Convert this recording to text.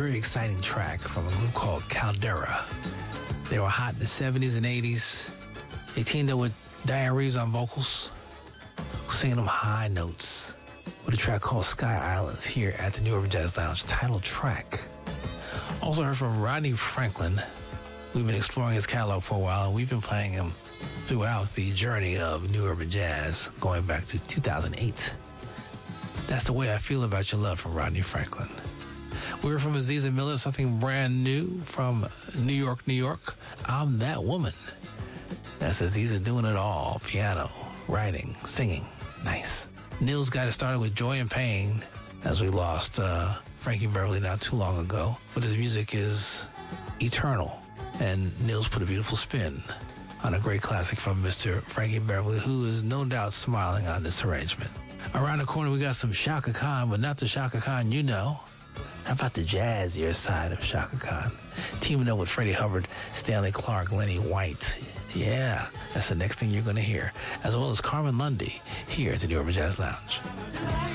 very exciting track from a group called Caldera. They were hot in the 70s and 80s. They teamed up with Diane Reeves on vocals, singing them high notes with a track called Sky Islands here at the New Urban Jazz Lounge, title track. Also heard from Rodney Franklin. We've been exploring his catalog for a while, and we've been playing him throughout the journey of New Urban Jazz going back to 2008. That's The Way I Feel About Your Love from Rodney Franklin. We heard from Aziza Miller, something brand new from New York, New York. I'm That Woman. That's Aziza doing it all. Piano, writing, singing. Nice. Neil's got it started with Joy and Pain, as we lost Frankie Beverly not too long ago. But his music is eternal. And Neil's put a beautiful spin on a great classic from Mr. Frankie Beverly, who is no doubt smiling on this arrangement. Around the corner, we got some Chaka Khan, but not the Chaka Khan you know. How about the jazzier side of Chaka Khan? Teaming up with Freddie Hubbard, Stanley Clarke, Lenny White. Yeah, that's the next thing you're going to hear. As well as Carmen Lundy here at the New Urban Jazz Lounge.